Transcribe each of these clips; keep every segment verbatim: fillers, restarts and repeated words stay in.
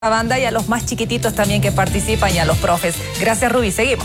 banda y a los más chiquititos también que participan y a los profes. Gracias, Rubí. Seguimos.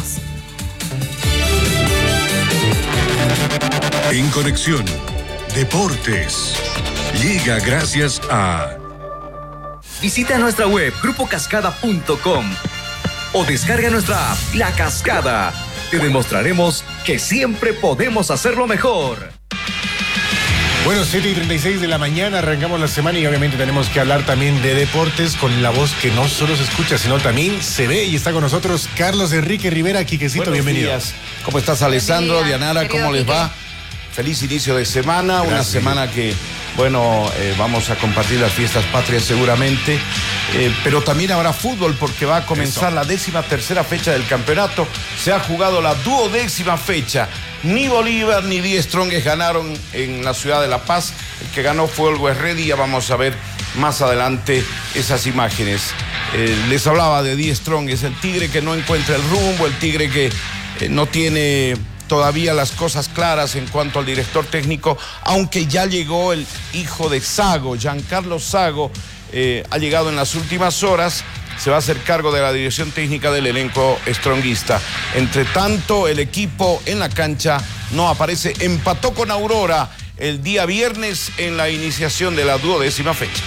En Conexión Deportes llega gracias a... Visita nuestra web grupo cascada punto com o descarga nuestra app La Cascada. Te demostraremos que siempre podemos hacerlo mejor. Bueno, siete y treinta y seis de la mañana, arrancamos la semana y obviamente tenemos que hablar también de deportes con la voz que no solo se escucha, sino también se ve. Y está con nosotros Carlos Enrique Rivera, Quiquecito, Buenos bienvenido. días. ¿Cómo estás, Alessandro? Dianara, ¿cómo les va? Feliz inicio de semana, Gracias. Una semana que, bueno, eh, vamos a compartir las fiestas patrias seguramente, eh, pero también habrá fútbol porque va a comenzar Eso. la décima tercera fecha del campeonato. Se ha jugado la duodécima fecha. Ni Bolívar ni Die Strongest ganaron en la ciudad de La Paz. El que ganó fue Always Ready. Ya vamos a ver más adelante esas imágenes. Eh, les hablaba de Die Strongest, el tigre que no encuentra el rumbo, el tigre que eh, no tiene todavía las cosas claras en cuanto al director técnico, aunque ya llegó el hijo de Sago, Giancarlo Sago, eh, ha llegado en las últimas horas. Se va a hacer cargo de la dirección técnica del elenco stronguista. Entre tanto, el equipo en la cancha no aparece. Empató con Aurora el día viernes en la iniciación de la duodécima fecha.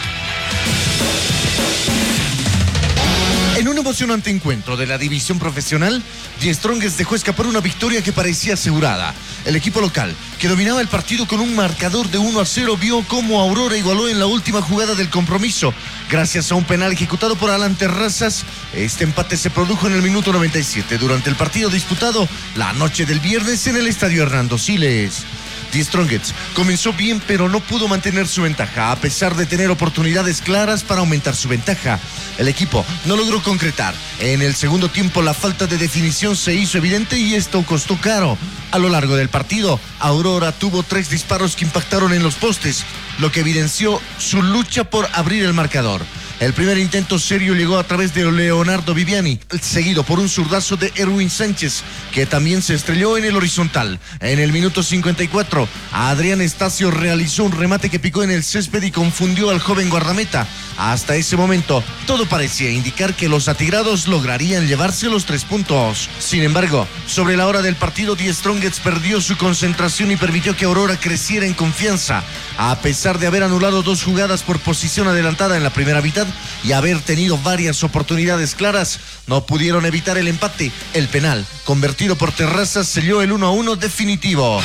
En un emocionante encuentro de la división profesional, Die Strongest dejó escapar una victoria que parecía asegurada. El equipo local, que dominaba el partido con un marcador de uno a cero, vio cómo Aurora igualó en la última jugada del compromiso. Gracias a un penal ejecutado por Alan Terrazas, este empate se produjo en el minuto noventa y siete durante el partido disputado la noche del viernes en el estadio Hernando Siles. Die Strongest comenzó bien, pero no pudo mantener su ventaja, a pesar de tener oportunidades claras para aumentar su ventaja. El equipo no logró concretar. En el segundo tiempo la falta de definición se hizo evidente y esto costó caro. A lo largo del partido, Aurora tuvo tres disparos que impactaron en los postes, lo que evidenció su lucha por abrir el marcador. El primer intento serio llegó a través de Leonardo Viviani, seguido por un zurdazo de Erwin Sánchez, que también se estrelló en el horizontal. En el minuto cincuenta y cuatro, Adrián Estacio realizó un remate que picó en el césped y confundió al joven guardameta. Hasta ese momento, todo parecía indicar que los atigrados lograrían llevarse los tres puntos. Sin embargo, sobre la hora del partido, Die Strongest perdió su concentración y permitió que Aurora creciera en confianza. A pesar de haber anulado dos jugadas por posición adelantada en la primera mitad y haber tenido varias oportunidades claras, no pudieron evitar el empate. El penal, convertido por Terrazas, selló el uno a uno definitivo.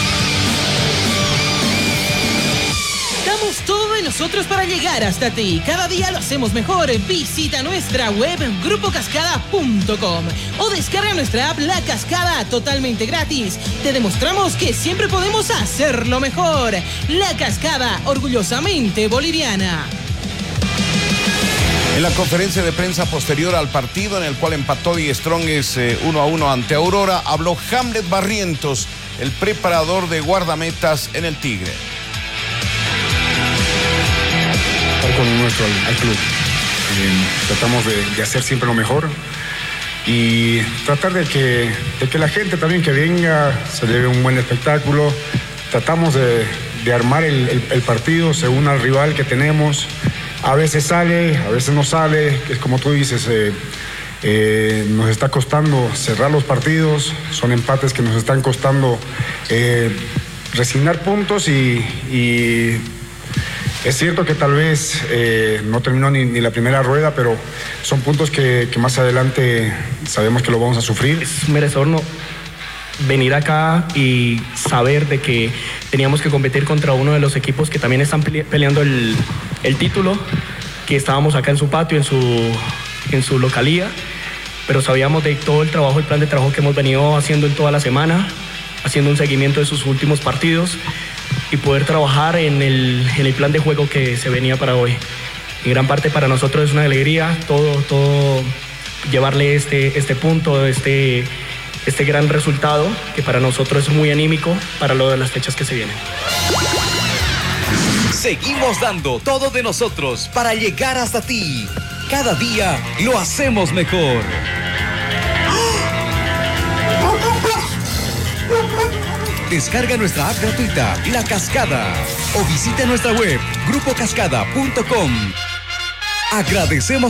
Damos todo de nosotros para llegar hasta ti. Cada día lo hacemos mejor. Visita nuestra web grupo cascada punto com o descarga nuestra app La Cascada totalmente gratis. Te demostramos que siempre podemos hacerlo mejor. La Cascada, orgullosamente boliviana. En la conferencia de prensa posterior al partido en el cual empató Die Strongest eh, uno a uno ante Aurora, habló Hamlet Barrientos, el preparador de guardametas en el Tigre. Con nuestro al, al club. Eh, tratamos de, de hacer siempre lo mejor y tratar de que, de que la gente también que venga se lleve un buen espectáculo. Tratamos de, de armar el, el, el partido según al rival que tenemos. A veces sale, a veces no sale, es como tú dices, eh, eh, nos está costando cerrar los partidos, son empates que nos están costando eh, resignar puntos y, y es cierto que tal vez eh, no terminó ni, ni la primera rueda, pero son puntos que, que más adelante sabemos que lo vamos a sufrir. Es merecedor no venir acá y saber de que teníamos que competir contra uno de los equipos que también están pele- peleando el, el título, que estábamos acá en su patio, en su, en su localía, pero sabíamos de todo el trabajo, el plan de trabajo que hemos venido haciendo en toda la semana, haciendo un seguimiento de sus últimos partidos y poder trabajar en el, en el plan de juego que se venía para hoy. En gran parte para nosotros es una alegría todo, todo llevarle este, este punto, este, este gran resultado que para nosotros es muy anímico para lo de las fechas que se vienen. Seguimos dando todo de nosotros para llegar hasta ti. Cada día lo hacemos mejor. Descarga nuestra app gratuita, La Cascada, o visita nuestra web grupo cascada punto com. Agradecemos